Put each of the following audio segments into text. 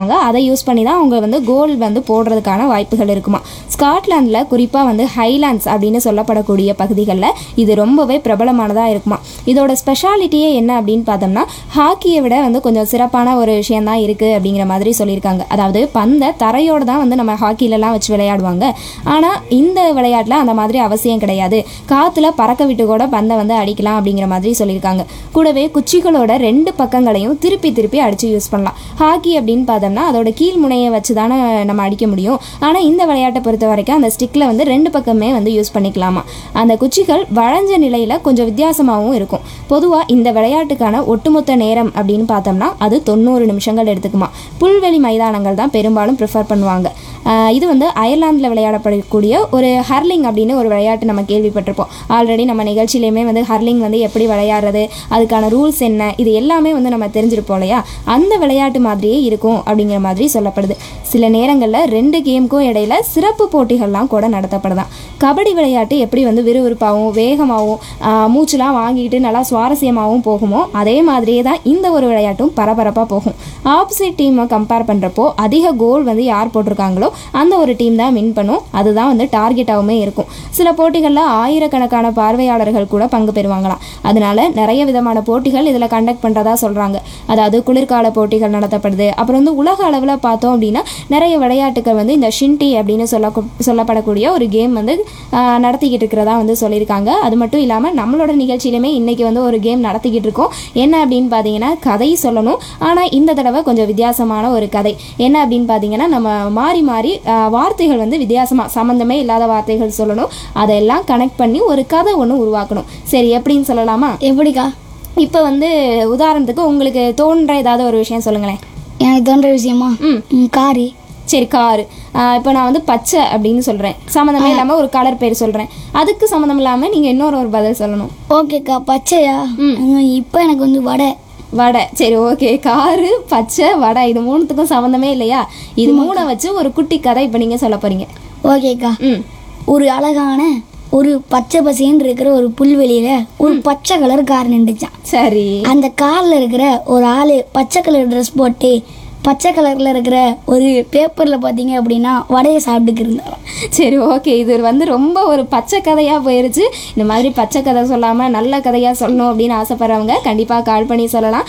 வச்சுருப்பாங்க. அதை யூஸ் பண்ணி தான் அவங்க வந்து கோல் வந்து போடுறதுக்கான வாய்ப்புகள் இருக்குமா. ஸ்காட்லாண்டில் குறிப்பாக வந்து ஹைலாண்ட்ஸ் அப்படின்னு சொல்லப்படக்கூடிய பகுதிகளில் இது ரொம்பவே பிரபலமானதாக இருக்குமா. இதோட ஸ்பெஷாலிட்டியே என்ன அப்படின்னு பார்த்தோம்னா ஹாக்கியை விட வந்து கொஞ்சம் சிறப்பான ஒரு விஷயந்தான் இருக்குது அப்படிங்கிற மாதிரி சொல்லியிருக்காங்க. அதாவது பந்தை தரையோடு தான் வந்து நம்ம ஹாக்கிலலாம் வச்சு விளையாடுவாங்க. ஆனால் இந்த விளையாட்டில் அந்த மாதிரி அவசியம் கிடையாது. காற்றுல பறக்க விட்டு கூட பந்தை வந்து அடிக்கலாம் அப்படிங்கிற மாதிரி சொல்லியிருக்காங்க. கூடவே குச்சிகளோட 2 பக்கங்களையும் திருப்பி திருப்பி அடித்து யூஸ் பண்ணலாம். ஹாக்கி அப்படின்னு பார்த்தோம்னா அதோட கீழ் முனையை வச்சு தானே நம்ம அடிக்க முடியும். ஆனால் இந்த விளையாட்டை பொறுத்த வரைக்கும் அந்த ஸ்டிக்கில் வந்து 2 பக்கமே வந்து யூஸ் பண்ணிக்கலாமா. அந்த குச்சிகள் வளைஞ்ச நிலையில் கொஞ்சம் வித்தியாசமாகவும் இருக்கும். பொதுவாக இந்த விளையாட்டுக்கான ஒட்டுமொத்த நேரம் அப்படின்னு பார்த்தோம்னா அது 90 நிமிஷங்கள் எடுத்துக்குமா. புல்வெளி மைதானங்கள் தான் பெரும்பாலும் ப்ரிஃபர் பண்ணுவாங்க. இது வந்து அயர்லாந்தில் விளையாடப்படக்கூடிய ஒரு ஹர்லிங் அப்படின்னு ஒரு விளையாட்டு நம்ம கேள்விப்பட்டிருப்போம். ஆல்ரெடி நம்ம நிகழ்ச்சியிலையுமே வந்து ஹர்லிங் வந்து எப்படி விளையாடுறது, அதுக்கான ரூல்ஸ் என்ன, இது எல்லாமே வந்து நம்ம தெரிஞ்சிருப்போம் இல்லையா. அந்த விளையாட்டு மாதிரியே இருக்கும் அப்படிங்கிற மாதிரி சொல்லப்படுது. சில நேரங்களில் 2 கேமுக்கும் இடையில சிறப்பு போட்டிகள்லாம் கூட நடத்தப்படுதான். கபடி விளையாட்டு எப்படி வந்து விறுவிறுப்பாகவும் வேகமாகவும் மூச்சுலாம் வாங்கிட்டு நல்லா சுவாரஸ்யமாகவும் போகுமோ அதே மாதிரியே தான் இந்த ஒரு விளையாட்டும் பரபரப்பாக போகும். ஆப்போசிட் டீமை கம்பேர் பண்ணுறப்போ அதிக கோல் வந்து யார் போட்டிருக்காங்களோ அந்த ஒரு டீம் தான் வின் பண்ணும். அதுதான் வந்து டார்கெட்டாகவுமே இருக்கும். சில போட்டிகளில் ஆயிரக்கணக்கான பார்வையாளர்கள் கூட பங்கு பெறுவாங்களாம். அதனால நிறைய விதமான போட்டிகள் இதில் கண்டக்ட் பண்ணுறதா சொல்கிறாங்க. அதாவது குளிர்கால போட்டிகள் நடத்தப்படுது. அப்புறம் வந்து உலக அளவில் பார்த்தோம் அப்படின்னா நிறைய விளையாட்டுகள் வந்து இந்த ஷின்டி அப்படின்னு சொல்லப்படக்கூடிய ஒரு கேம் வந்து நடத்திக்கிட்டு இருக்கிறதா வந்து சொல்லியிருக்காங்க. அது மட்டும் இல்லாமல் நம்மளோட நிகழ்ச்சியிலுமே இன்றைக்கி வந்து ஒரு கேம் நடத்திக்கிட்டு இருக்கோம். என்ன அப்படின்னு பார்த்தீங்கன்னா கதை சொல்லணும். ஆனால் இந்த தடவை கொஞ்சம் வித்தியாசமான ஒரு கதை. என்ன அப்படின்னு பார்த்தீங்கன்னா நம்ம மாறி மாறி வார்த்தைகள் வந்து வித்தியாசமாக சம்மந்தமே இல்லாத வார்த்தைகள் சொல்லணும். அதெல்லாம் கனெக்ட் பண்ணி ஒரு கதை ஒன்று உருவாக்கணும். சரி, எப்படின்னு சொல்லலாமா? எப்படிக்கா? இப்போ வந்து உதாரணத்துக்கு உங்களுக்கு தோன்ற ஏதாவது ஒரு விஷயம் சொல்லுங்களேன். எனக்கு தோன்ற விஷயமா? காரு. சரி, காரு. இப்போ நான் வந்து பச்சை அப்படின்னு சொல்கிறேன். சம்மந்தமே இல்லாமல் ஒரு கலர் பேர் சொல்கிறேன். அதுக்கு சம்மந்தம் இல்லாமல் நீங்கள் இன்னொரு பதில் சொல்லணும். ஓகேக்கா. பச்சையா? இப்போ எனக்கு வந்து வடை. சரி, ஓகே. காரு, பச்சை, வடை, இது 3த்துக்கும் சம்மந்தமே இல்லையா? இது 3 வச்சு ஒரு குட்டி கதை இப்போ நீங்கள் சொல்ல போகிறீங்க. ஓகேக்கா. ஒரு அழகான ஒரு பச்சை பசேன்னு இருக்கிற ஒரு புல்வெளியில ஒரு பச்சை கலர் கார் நின்றுச்சான். சரி. அந்த கார்ல இருக்கிற ஒரு ஆளு பச்சை கலர் ட்ரெஸ் போட்டு பச்சை கலரில் இருக்கிற ஒரு பேப்பரில் பார்த்தீங்க அப்படின்னா வடையை சாப்பிட்டுக்கு இருந்தாலும். சரி, ஓகே. இது வந்து ரொம்ப ஒரு பச்சை கதையாக போயிடுச்சு. இந்த மாதிரி பச்சை கதை சொல்லாமல் நல்ல கதையாக சொல்லணும் அப்படின்னு ஆசைப்படுறவங்க கண்டிப்பாக கால் பண்ணி சொல்லலாம்.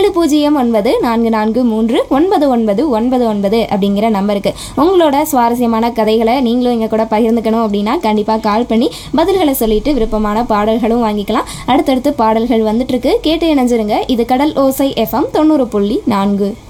7094439999 அப்படிங்கிற நம்பருக்கு உங்களோட சுவாரஸ்யமான கதைகளை நீங்களும் எங்கள் கூட பகிர்ந்துக்கணும் அப்படின்னா கண்டிப்பாக கால் பண்ணி பதில்களை சொல்லிட்டு விருப்பமான பாடல்களும் வாங்கிக்கலாம். அடுத்தடுத்து பாடல்கள் வந்துட்டு இருக்கு. கேட்டு இணைஞ்சிருங்க. இது கடல் ஓசை FM 90.4.